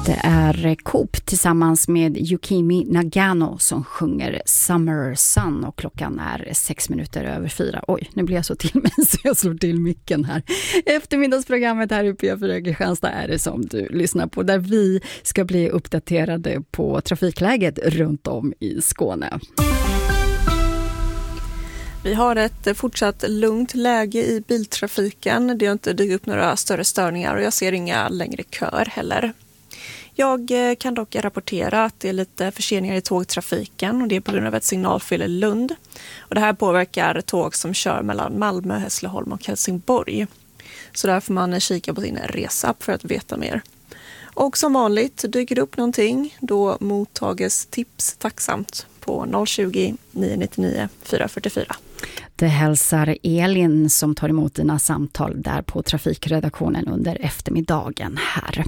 Det är Coop tillsammans med Yukimi Nagano som sjunger Summer Sun och klockan är 4:06. Oj, nu blir jag så till mig så jag slår till micken här. Eftermiddagsprogrammet här uppe i P4 Kristianstad är det som du lyssnar på, där vi ska bli uppdaterade på trafikläget runt om i Skåne. Vi har ett fortsatt lugnt läge i biltrafiken. Det har inte dykt upp några större störningar och jag ser inga längre kör heller. Jag kan dock rapportera att det är lite förseningar i tågtrafiken och det är på grund av ett signalfel i Lund. Och det här påverkar tåg som kör mellan Malmö, Hässleholm och Helsingborg. Så där får man kika på sin resapp för att veta mer. Och som vanligt dyker det upp någonting, då mottages tips tacksamt på 020 999 444. Det hälsar Elin som tar emot dina samtal där på trafikredaktionen under eftermiddagen här.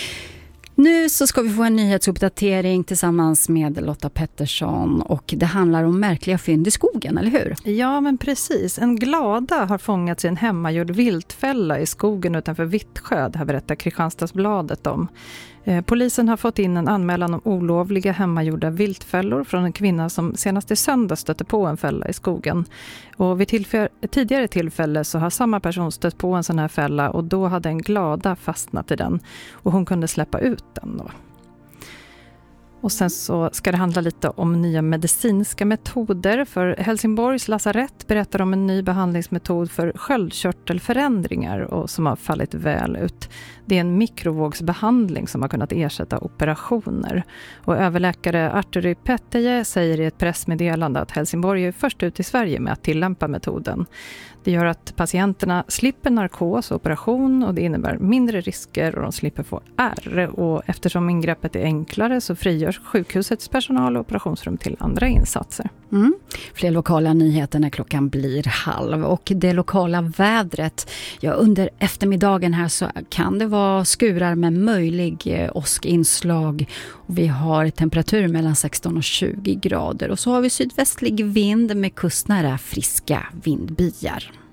Nu så ska vi få en nyhetsuppdatering tillsammans med Lotta Pettersson och det handlar om märkliga fynd i skogen, eller hur? Ja, men precis. En glada har fångats i en hemmagjord viltfälla i skogen utanför Vittsjö, det här berättar Kristianstadsbladet om. Polisen har fått in en anmälan om olovliga hemmagjorda viltfällor från en kvinna som senast i söndag stötte på en fälla i skogen. Och vid tidigare tillfälle så har samma person stött på en sån här fälla och då hade en glada fastnat i den och hon kunde släppa ut den då. Och sen så ska det handla lite om nya medicinska metoder, för Helsingborgs lasarett berättar om en ny behandlingsmetod för sköldkörtelförändringar och som har fallit väl ut. Det är en mikrovågsbehandling som har kunnat ersätta operationer. Och överläkare Arturi Petteje säger i ett pressmeddelande att Helsingborg är först ut i Sverige med att tillämpa metoden. Det gör att patienterna slipper narkos och operation och det innebär mindre risker och de slipper få ärr. Och eftersom ingreppet är enklare så frigörs sjukhusets personal och operationsrum till andra insatser. Fler lokala nyheter när klockan blir 12:30 och det lokala vädret. Ja, under eftermiddagen här så kan det vara skurar med möjlig åskinslag och vi har temperatur mellan 16 och 20 grader och så har vi sydvästlig vind med kustnära friska vindbyar.